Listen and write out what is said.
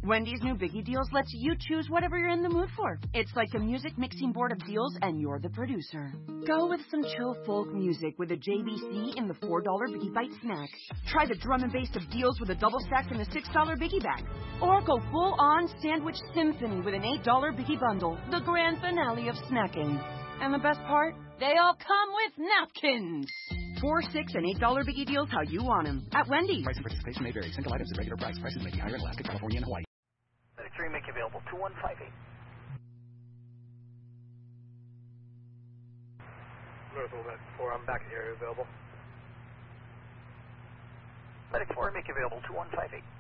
Wendy's new Biggie Deals lets you choose whatever you're in the mood for. It's like a music mixing board of deals, and you're the producer. Go with some chill folk music with a JBC in the $4 Biggie Bite snack. Try the drum and bass of deals with a double stack in the $6 Biggie Bag. Or go full-on sandwich symphony with an $8 Biggie Bundle, the grand finale of snacking. And the best part? They all come with napkins. $4, $6, and $8 Biggie Deals how you want them. At Wendy's. Price and participation may vary. Single items at regular price. Prices may be higher in Alaska, California, and Hawaii. 33, make available 2158. Northwell Medic 4, I'm back in the area available. Medic 4, make available 2158.